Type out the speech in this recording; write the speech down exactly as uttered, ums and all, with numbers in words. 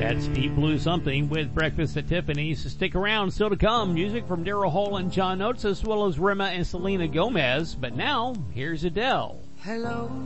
That's Deep Blue Something with Breakfast at Tiffany's. Stick around, still to come. Music from Daryl Hall and John Oates, as well as Rema and Selena Gomez. But now, here's Adele. Hello.